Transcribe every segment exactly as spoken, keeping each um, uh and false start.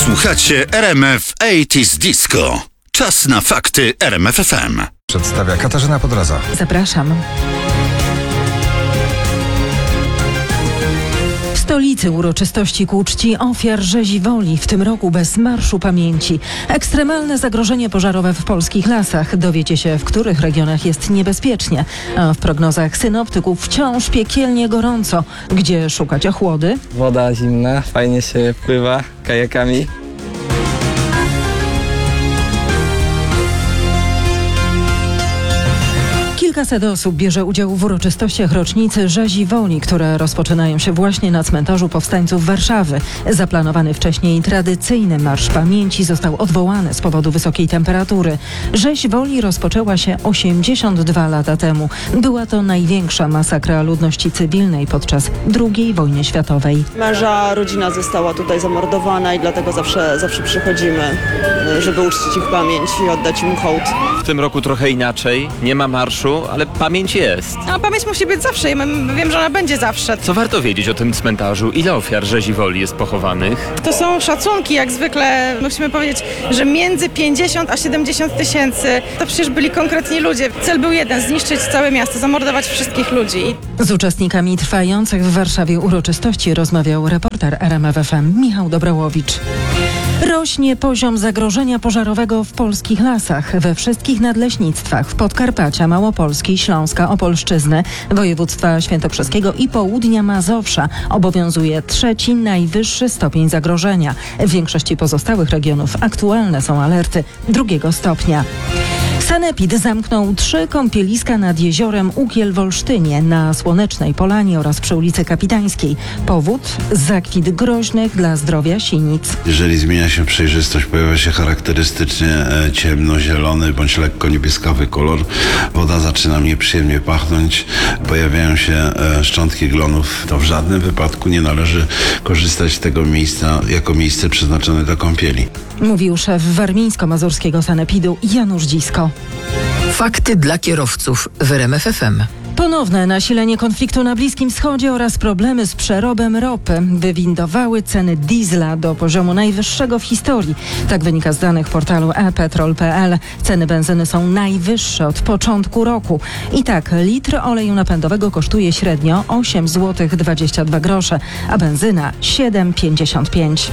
Słuchacie R M F osiemdziesiąt Disco. Czas na fakty R M F F M. Przedstawia Katarzyna Podlaza. Zapraszam. W stolicy uroczystości ku czci ofiar rzezi woli, w tym roku bez Marszu Pamięci. Ekstremalne zagrożenie pożarowe w polskich lasach. Dowiecie się, w których regionach jest niebezpiecznie. A w prognozach synoptyków wciąż piekielnie gorąco. Gdzie szukać ochłody? Woda zimna, fajnie się pływa kajakami. Kilkaset osób bierze udział w uroczystościach rocznicy Rzezi Woli, które rozpoczynają się właśnie na cmentarzu powstańców Warszawy. Zaplanowany wcześniej tradycyjny Marsz Pamięci został odwołany z powodu wysokiej temperatury. Rzeź Woli rozpoczęła się osiemdziesiąt dwa lata temu. Była to największa masakra ludności cywilnej podczas drugiej wojny światowej. Męża rodzina została tutaj zamordowana i dlatego zawsze, zawsze przychodzimy, żeby uczcić ich pamięć i oddać im hołd. W tym roku trochę inaczej, nie ma marszu, ale pamięć jest. A pamięć musi być zawsze i wiem, że ona będzie zawsze. Co warto wiedzieć o tym cmentarzu? Ile ofiar rzezi woli jest pochowanych? To są szacunki, jak zwykle musimy powiedzieć, że między pięćdziesiąt a siedemdziesiąt tysięcy. To przecież byli konkretni ludzie. Cel był jeden, zniszczyć całe miasto, zamordować wszystkich ludzi. Z uczestnikami trwających w Warszawie uroczystości rozmawiał reporter R M F F M Michał Dobrałowicz. Rośnie poziom zagrożenia pożarowego w polskich lasach. We wszystkich nadleśnictwach w Podkarpacia, Małopolski, Śląska, Opolszczyzny, województwa świętokrzyskiego i południa Mazowsza obowiązuje trzeci najwyższy stopień zagrożenia. W większości pozostałych regionów aktualne są alerty drugiego stopnia. Sanepid zamknął trzy kąpieliska nad jeziorem Ukiel w Olsztynie, na Słonecznej Polanie oraz przy ulicy Kapitańskiej. Powód? Zakwit groźnych dla zdrowia sinic. Jeżeli zmienia się przejrzystość, pojawia się charakterystycznie e, ciemnozielony bądź lekko niebieskawy kolor, woda zaczyna nieprzyjemnie pachnąć, pojawiają się e, szczątki glonów, to w żadnym wypadku nie należy korzystać z tego miejsca jako miejsce przeznaczone do kąpieli. Mówił szef warmińsko-mazurskiego Sanepidu Janusz Dzisko. Fakty dla kierowców w R M F F M. Ponowne nasilenie konfliktu na Bliskim Wschodzie oraz problemy z przerobem ropy wywindowały ceny diesla do poziomu najwyższego w historii. Tak wynika z danych portalu e petrol kropka p l. Ceny benzyny są najwyższe od początku roku. I tak litr oleju napędowego kosztuje średnio osiem złotych dwadzieścia dwa grosze, a benzyna siedem pięćdziesiąt pięć.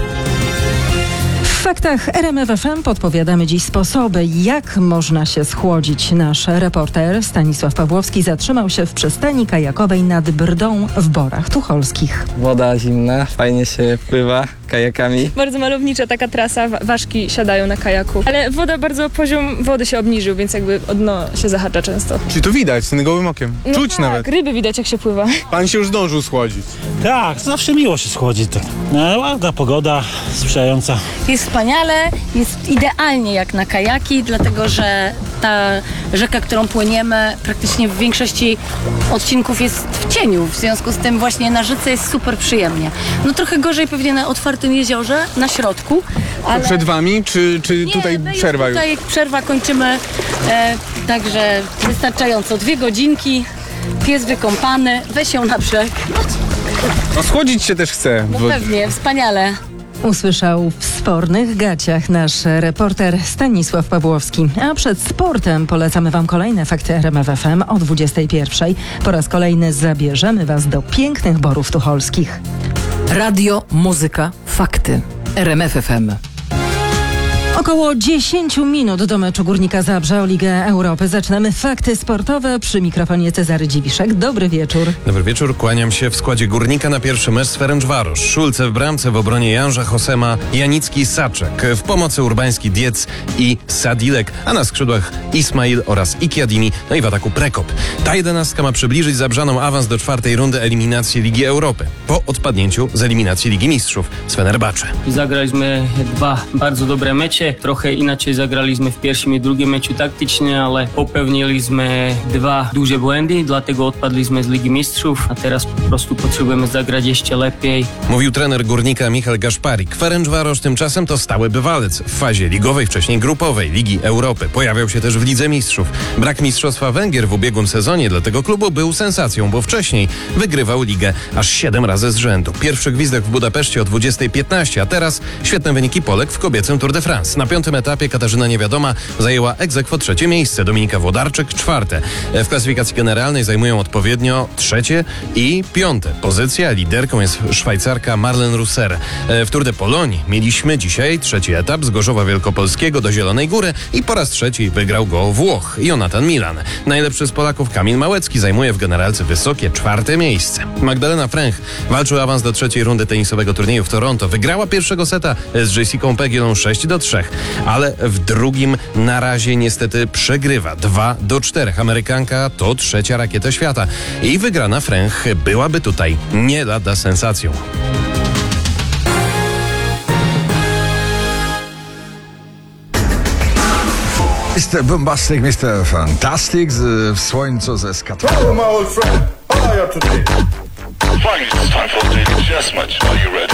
W faktach R M F F M podpowiadamy dziś sposoby, jak można się schłodzić. Nasz reporter Stanisław Pawłowski zatrzymał się w przystani kajakowej nad Brdą w Borach Tucholskich. Woda zimna, fajnie się pływa kajakami. Bardzo malownicza taka trasa, ważki siadają na kajaku. Ale woda bardzo, poziom wody się obniżył, więc jakby o dno się zahacza często. Czyli to widać, tym gołym okiem. No Czuć tak, nawet. Ryby widać, jak się pływa. Pan się już zdążył schłodzić. Tak, zawsze miło się schłodzić. Tak. No, ładna pogoda, sprzyjająca. Jest wspaniale, jest idealnie jak na kajaki, dlatego że ta rzeka, którą płyniemy, praktycznie w większości odcinków jest w cieniu. W związku z tym właśnie na rzece jest super przyjemnie. No trochę gorzej pewnie na otwartym jeziorze, na środku. Ale... To przed wami, czy, czy Nie, tutaj my przerwa już? Tutaj przerwa kończymy, e, także wystarczająco. Dwie godzinki, pies wykąpany, weź ją na brzeg. No schłodzić się też chce. No pewnie, wspaniale. Usłyszał w spornych gaciach nasz reporter Stanisław Pawłowski. A przed sportem polecamy Wam kolejne fakty R M F F M o dwudziestej pierwszej. Po raz kolejny zabierzemy Was do pięknych Borów Tucholskich. Radio, muzyka, fakty. R M F F M. Około dziesięć minut do meczu Górnika Zabrze o Ligę Europy. Zaczynamy fakty sportowe. Przy mikrofonie Cezary Dziwiszek. Dobry wieczór. Dobry wieczór. Kłaniam się. W składzie Górnika na pierwszy mecz Ferencvaros. Szulce w bramce, w obronie Janża Hosema, Janicki, Saczek. W pomocy Urbański, Diec i Sadilek, a na skrzydłach Ismail oraz Ikiadini, no i w ataku Prekop. Ta jedenastka ma przybliżyć Zabrzanom awans do czwartej rundy eliminacji Ligi Europy po odpadnięciu z eliminacji Ligi Mistrzów z Fenerbahce. Zagraliśmy dwa bardzo dobre mecze. mecie. Trochę inaczej zagraliśmy w pierwszym i drugim meczu taktycznie, ale popełniliśmy dwa duże błędy, dlatego odpadliśmy z Ligi Mistrzów, a teraz po prostu potrzebujemy zagrać jeszcze lepiej. Mówił trener Górnika Michał Gaszparik. Ferencvaros tymczasem to stały bywalec w fazie ligowej, wcześniej grupowej Ligi Europy. Pojawiał się też w Lidze Mistrzów. Brak Mistrzostwa Węgier w ubiegłym sezonie dla tego klubu był sensacją, bo wcześniej wygrywał ligę aż siedem razy z rzędu. Pierwszy gwizdek w Budapeszcie o dwudziestej piętnaście, a teraz świetne wyniki Polek w kobiecym Tour de France. Na piątym etapie Katarzyna Niewiadoma zajęła ex aequo trzecie miejsce, Dominika Włodarczyk czwarte. W klasyfikacji generalnej zajmują odpowiednio trzecie i piąte pozycje, a liderką jest Szwajcarka Marlen Reusser. W Tour de Polonii mieliśmy dzisiaj trzeci etap z Gorzowa Wielkopolskiego do Zielonej Góry i po raz trzeci wygrał go Włoch, Jonathan Milan. Najlepszy z Polaków Kamil Małecki zajmuje w generalce wysokie czwarte miejsce. Magdalena Fręch walczy o awans do trzeciej rundy tenisowego turnieju w Toronto. Wygrała pierwszego seta z Jessicą Pegulą sześć do trzech, ale w drugim na razie niestety przegrywa dwa do czterech. Amerykanka to trzecia rakieta świata i wygrana Fręch byłaby tutaj nie lada sensacją. mister Bombastic, mister Fantastic z, w słońcu ze skatą. Hello, my old friend. How are you today? Fine, it's time for a little adjustment. Are you ready?